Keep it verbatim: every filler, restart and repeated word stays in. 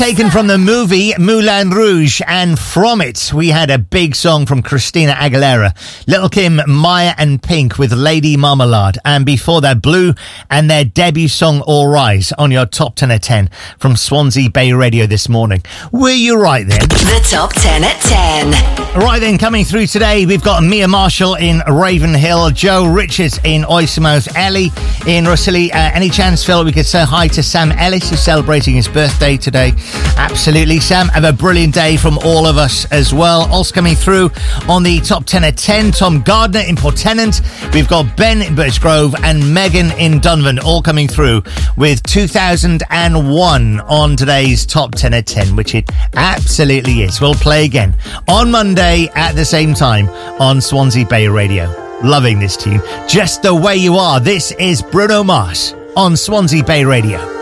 Taken from the movie Moulin Rouge, and from it we had a big song from Christina Aguilera, Little Kim, Maya and Pink with Lady Marmalade, and before that Blue and their debut song All Rise on your Top ten at ten from Swansea Bay Radio this morning. Were you right then? The Top ten at ten. Right then, coming through today we've got Mia Marshall in Ravenhill, Joe Richards in Oystermouth, Ellie in Rosilly. Uh, any chance, Phil, we could say hi to Sam Ellis, who's celebrating his birthday today? Absolutely, Sam. Have a brilliant day from all of us as well. Also coming through on the Top ten at ten, Tom Gardner in Portennant. We've got Ben in Birchgrove and Megan in Dunvan, all coming through with two thousand one on today's Top ten at ten, which it absolutely is. We'll play again on Monday at the same time on Swansea Bay Radio. Loving this tune. Just the Way You Are. This is Bruno Mars on Swansea Bay Radio.